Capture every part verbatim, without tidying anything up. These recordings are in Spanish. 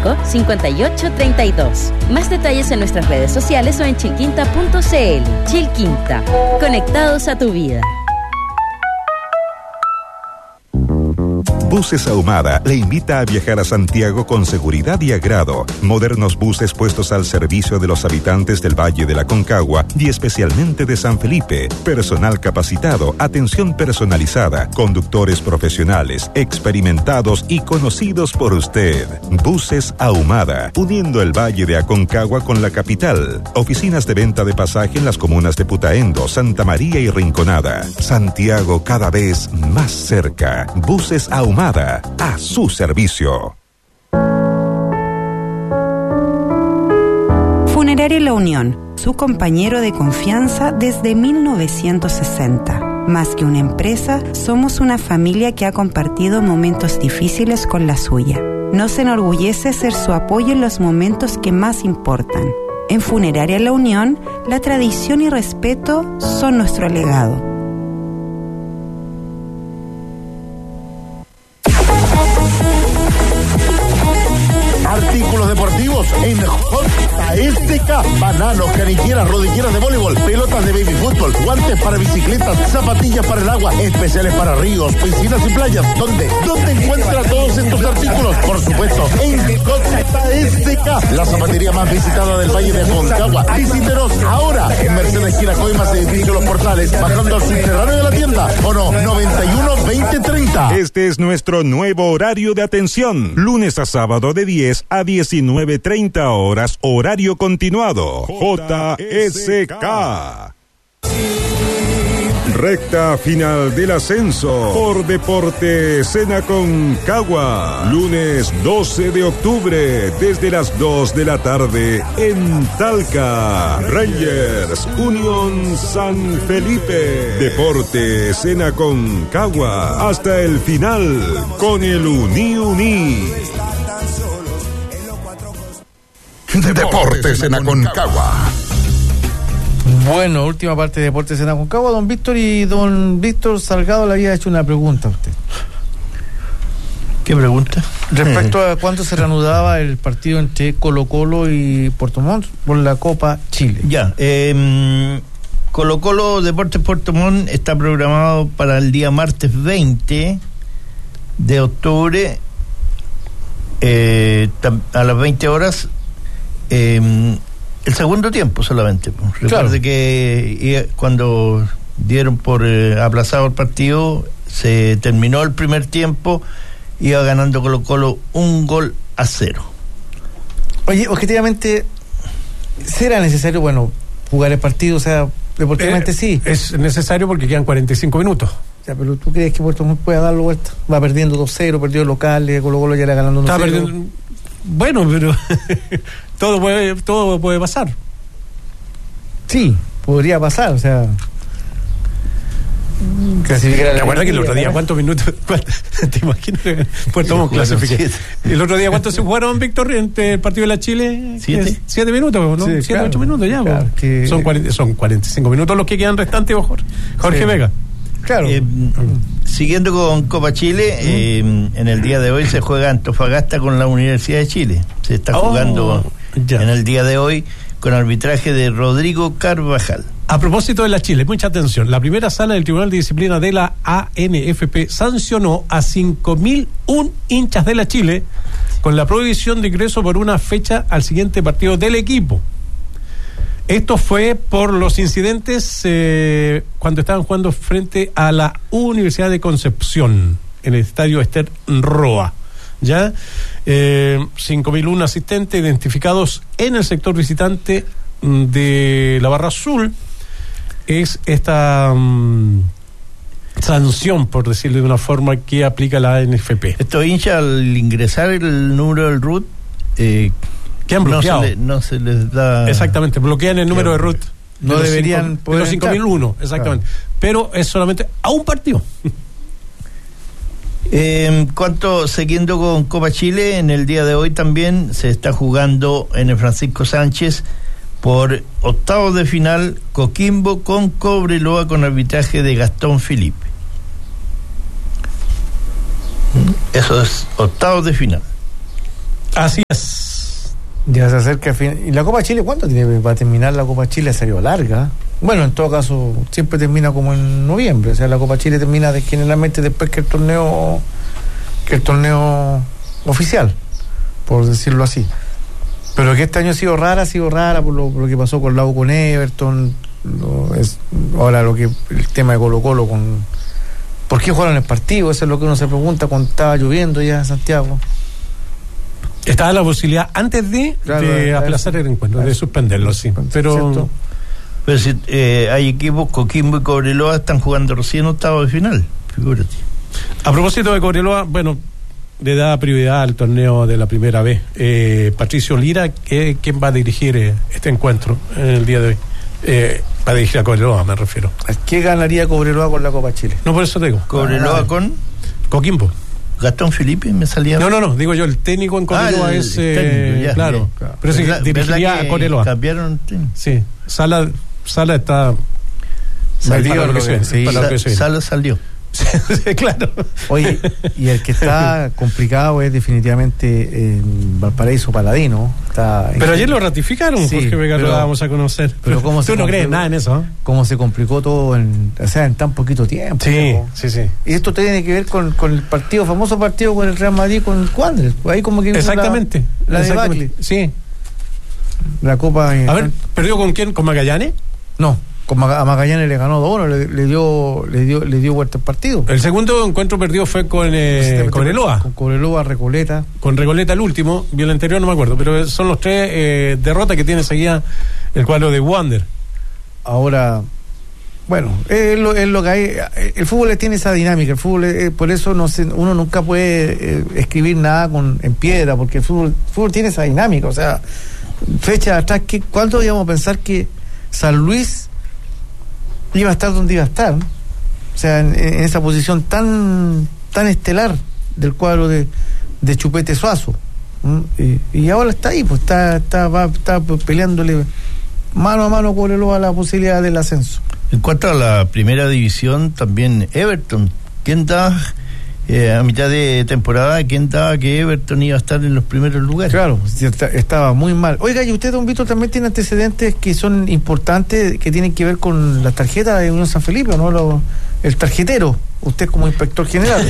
cinco, cinco ocho tres dos. Más detalles en nuestras redes sociales o en chilquinta punto c l. Chilquinta, conectados a tu vida. Buses Ahumada le invita a viajar a Santiago con seguridad y agrado. Modernos buses puestos al servicio de los habitantes del Valle de la Concagua y especialmente de San Felipe. Personal capacitado, atención personalizada, conductores profesionales, experimentados y conocidos por usted. Buses Ahumada, uniendo el Valle de Aconcagua con la capital. Oficinas de venta de pasaje en las comunas de Putaendo, Santa María y Rinconada. Santiago cada vez más cerca. Buses Ahumada, a su servicio. Funeraria La Unión, su compañero de confianza desde mil novecientos sesenta. Más que una empresa, somos una familia que ha compartido momentos difíciles con la suya. Nos enorgullece ser su apoyo en los momentos que más importan. En Funeraria La Unión, la tradición y respeto son nuestro legado. Artículos deportivos en J S K. Bananos, canilleras, rodilleras de voleibol, pelotas de baby fútbol, guantes para bicicletas, zapatillas para el agua, especiales para ríos, piscinas y playas. ¿Dónde? ¿Dónde encuentra todos estos artículos? Por supuesto, en J S K, la zapatería más visitada del Valle de Aconcagua. Visítenos ahora en Mercedes esquina Coimas, edificio Los Portales, bajando al subterráneo de la tienda. O no, noventa y uno veinte treinta. Este es nuestro nuevo horario de atención. Lunes a sábado de diez a diecinueve treinta horas, horario continuado. J S K. Recta final del ascenso por Deportes en Aconcagua. Lunes doce de octubre, desde las dos de la tarde en Talca. Rangers, Unión San Felipe. Deportes en Aconcagua. Hasta el final con el Uni Uni. Deportes en Aconcagua. Bueno, última parte de Deportes en Aconcagua. Don Víctor y don Víctor Salgado le había hecho una pregunta a usted. ¿Qué pregunta? Respecto a cuándo se reanudaba el partido entre Colo Colo y Puerto Montt por la Copa Chile. Ya, eh, Colo Colo Deportes Puerto Montt está programado para el día martes veinte de octubre eh, a las veinte horas. Eh, el segundo tiempo solamente. Recuerde claro. que cuando dieron por eh, aplazado el partido, se terminó el primer tiempo, iba ganando Colo Colo un gol a cero. Oye, objetivamente, ¿será necesario, bueno, jugar el partido? O sea, deportivamente eh, sí. Es necesario porque quedan cuarenta y cinco minutos. Ya, pero ¿tú crees que Puerto Montt pueda darlo vuelta? Va perdiendo dos cero, perdió locales, Colo Colo ya era ganando uno cero. Bueno, pero todo puede, todo puede pasar. Sí, podría pasar, o sea. Clasificar. ¿Te acuerdas que el otro día cuántos minutos? ¿Te imaginas? Puerto Montt clasifique. El otro día cuántos se jugaron, Víctor, entre el partido de la Chile? Siete. Siete minutos, ¿no? Sí, Siete, claro, ocho minutos ya. Claro, que... son, cuarenta, son cuarenta y cinco minutos los que quedan restantes, Jorge, Jorge sí. Vega. Claro. Eh, siguiendo con Copa Chile, eh, en el día de hoy se juega Antofagasta con la Universidad de Chile. Se está oh, jugando ya. en el día de hoy con arbitraje de Rodrigo Carvajal. A propósito de la Chile, mucha atención. La primera sala del Tribunal de Disciplina de la A N F P sancionó a cinco mil uno hinchas de la Chile con la prohibición de ingreso por una fecha al siguiente partido del equipo. Esto fue por los incidentes eh, cuando estaban jugando frente a la Universidad de Concepción en el estadio Ester Roa. Ya eh, cinco mil uno asistentes identificados en el sector visitante de la Barra Azul. Es esta um, sanción, por decirlo de una forma, que aplica la A N F P. Estos hinchas, al ingresar el número del R U T, eh, que han bloqueado. No se, le, no se les da. Exactamente, bloquean el número de R U T. No de deberían cinco, poder de los cinco mil uno, exactamente. Claro. Pero es solamente a un partido. En cuanto, siguiendo con Copa Chile, en el día de hoy también se está jugando en el Francisco Sánchez por octavos de final Coquimbo con Cobreloa con arbitraje de Gastón Felipe. Eso es octavos de final. Así es. Ya se acerca el fin. ¿Y la Copa Chile cuándo tiene, va a terminar la Copa Chile? Sería larga. Bueno, en todo caso, siempre termina como en noviembre. O sea, la Copa Chile termina de, generalmente después que el torneo que el torneo oficial, por decirlo así. Pero que este año ha sido rara, ha sido rara por lo, por lo que pasó con la U con Everton. Lo, es, ahora lo que el tema de Colo Colo con... ¿Por qué jugaron el partido? Eso es lo que uno se pregunta cuando estaba lloviendo ya en Santiago. Estaba la posibilidad antes de, claro, de claro, aplazar claro, el encuentro, claro, de suspenderlo, sí. Pero, pero si, eh, hay equipos, Coquimbo y Cobreloa están jugando recién octavos de final, figúrate. A propósito de Cobreloa, bueno, le da prioridad al torneo de la primera vez. Eh, Patricio Lira, ¿qué, ¿quién va a dirigir eh, este encuentro en el día de hoy? Eh, va a dirigir a Cobreloa, me refiero. ¿Qué ganaría Cobreloa con la Copa Chile? No, por eso te digo. Cobreloa ah, con Coquimbo. Gastón Felipe me salía. No, no, no, digo yo, el técnico en Cobreloa ah, el, es. Eh, técnico, ya, claro, claro. Pero sí, dirigiría a Cobreloa. Cambiaron. Sí, Sala, Sala está. Salió, lo que se, sí, para Sa- lo que se Sala salió. Sí, claro. Oye, y el que está complicado es definitivamente en Valparaíso Paladino. Está pero ayer lo ratificaron, sí, porque Vega lo vamos a conocer. Pero cómo tú no crees nada en eso, ¿eh? Cómo se complicó todo en, o sea, en tan poquito tiempo. Sí, ¿no? sí, sí. Y esto tiene que ver con, con el partido, famoso partido con el Real Madrid, con el Cuadres. Ahí como que exactamente. La, la exactamente. debacle. Sí. La Copa. A ver, ¿perdió con quién? ¿Con Magallanes? No. Con Maga- a Magallanes le ganó dos uno, le, le dio le dio le dio vuelta al partido. El segundo encuentro perdido fue con eh, Cobreloa. Con Cobreloa, Recoleta. Con Recoleta el último, y el anterior no me acuerdo, pero son los tres eh, derrotas que tiene seguida el cuadro de Wander. Ahora, bueno, es lo, es lo que hay. El fútbol tiene esa dinámica, el fútbol, eh, por eso no se, uno nunca puede eh, escribir nada con en piedra, porque el fútbol, el fútbol tiene esa dinámica, o sea, fecha atrás, que ¿cuánto íbamos a pensar que San Luis iba a estar donde iba a estar? O sea, en, en esa posición tan tan estelar del cuadro de, de Chupete Suazo. Y, y ahora está ahí, pues está está, va, está peleándole mano a mano con Cobreloa la posibilidad del ascenso. En cuanto a la primera división, también Everton. ¿Quién da eh, a mitad de temporada, quién daba que Everton iba a estar en los primeros lugares? Claro, estaba muy mal. Oiga, y usted, don Víctor, también tiene antecedentes que son importantes, que tienen que ver con las tarjetas de Unión San Felipe, ¿no? Lo, el tarjetero, usted como inspector general.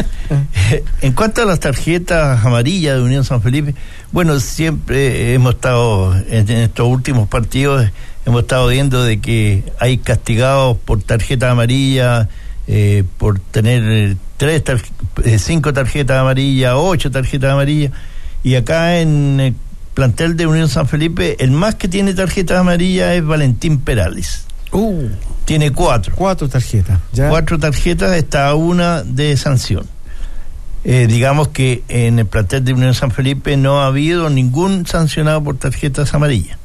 En cuanto a las tarjetas amarillas de Unión San Felipe, bueno, siempre hemos estado, en estos últimos partidos, hemos estado viendo de que hay castigados por tarjeta amarilla, eh, por tener tres tar- eh, cinco tarjetas amarillas, ocho tarjetas amarillas, y acá en el plantel de Unión San Felipe, el más que tiene tarjetas amarillas es Valentín Perales. Uh, tiene cuatro. Cuatro tarjetas. ¿Ya? Cuatro tarjetas, está una de sanción. Eh, digamos que en el plantel de Unión San Felipe no ha habido ningún sancionado por tarjetas amarillas.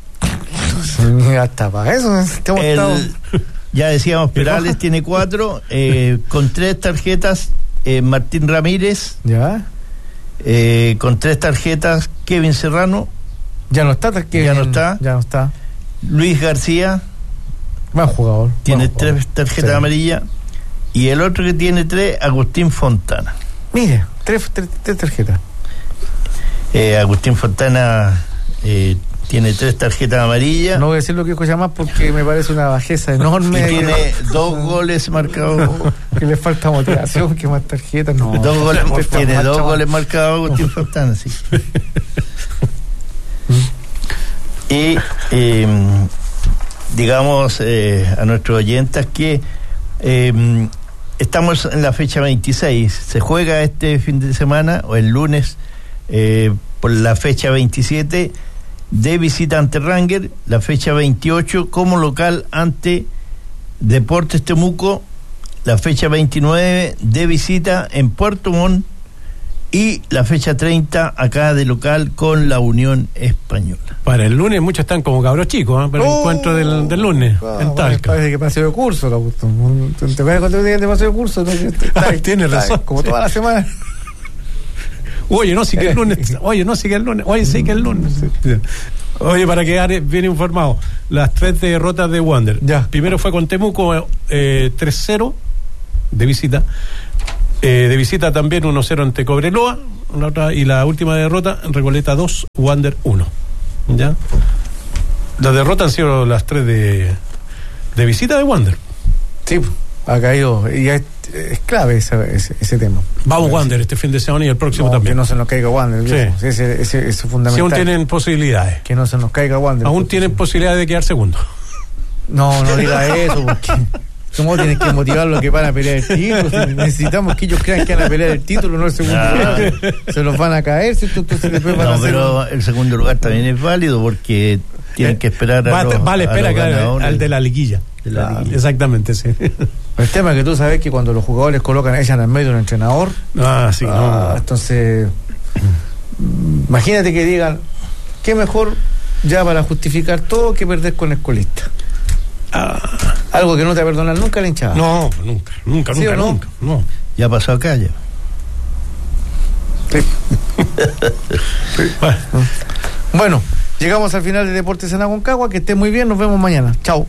Hasta para eso. El, ya decíamos, Perales tiene cuatro, eh, con tres tarjetas, eh, Martín Ramírez. Ya. Eh, con tres tarjetas, Kevin Serrano. Ya no está, Kevin, ya no está. Ya no está. Luis García. Buen jugador. Tiene buen tres jugador. tarjetas sí. amarillas. Y el otro que tiene tres, Agustín Fontana. Mire, tres, tres, tres tarjetas. Eh, Agustín Fontana eh, tiene tres tarjetas amarillas. No voy a decir lo que dijo más porque me parece una bajeza enorme. Y tiene dos goles marcados. Que le falta motivación, que más tarjetas. No, dos goles, tiene dos chaval. goles marcados Agustín Fontana, sí. Y eh, digamos eh, a nuestros oyentes que eh, estamos en la fecha veintiséis, se juega este fin de semana o el lunes eh, por la fecha veintisiete de visita ante Ranger, la fecha veintiocho como local ante Deportes Temuco, la fecha veintinueve de visita en Puerto Montt y la fecha treinta acá de local con la Unión Española. Para el lunes muchos están como cabros chicos, ¿eh? Para el oh, encuentro del, del lunes oh, en Talca. Parece que paseo de curso, lo gusto. ¿Te acuerdas cuando días de paseo de curso? Tienes razón. Como toda la semana. Oye, no, sí que el lunes. Oye, no, sí que el lunes. Oye, sí que el lunes. Oye, para quedar bien informado, las tres derrotas de Wander. Ya. Primero fue con Temuco, eh, tres cero de visita. Eh, de visita también uno cero ante Cobreloa. la otra, y la última derrota, Recoleta dos, Wander uno. ¿Ya? Las derrotas han sido las tres de, de visita de Wander. Sí, ha caído, y es, es clave ese, ese, ese tema. Vamos Wander este fin de semana y el próximo no, también. Que no se nos caiga Wander, sí. Sí, ese, ese, ese es fundamental. Si aún tienen posibilidades. Que no se nos caiga Wander. Aún tienen posibilidades de quedar segundo. No, no diga eso, porque ¿cómo tienes que motivarlos que van a pelear el título? Si necesitamos que ellos crean que van a pelear el título, no el segundo lugar. Se los van a caer, ¿cierto? Entonces después van no, a hacer... pero el segundo lugar también es válido porque tienen que esperar a vale, los, vale, espera, claro, al de la liguilla. De la claro, liguilla. Exactamente, sí. El tema es que tú sabes que cuando los jugadores colocan, echan al medio un entrenador. Ah, sí, ah, no. Entonces, imagínate que digan, qué mejor ya para justificar todo que perder con el escolista. Ah. Algo que no te va a perdonar nunca la hinchada. No, nunca, nunca, ¿Sí nunca, o no? nunca. No. Ya pasó acá ya. Sí. Bueno. Bueno, llegamos al final de Deportes en Aconcagua. Que esté muy bien, nos vemos mañana. Chao.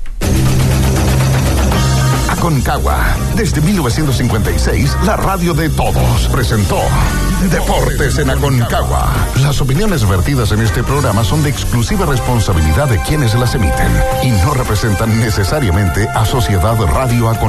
Aconcagua, desde mil novecientos cincuenta y seis, la radio de todos, presentó Deportes en Aconcagua. Las opiniones vertidas en este programa son de exclusiva responsabilidad de quienes las emiten y no representan necesariamente a Sociedad Radio Aconcagua.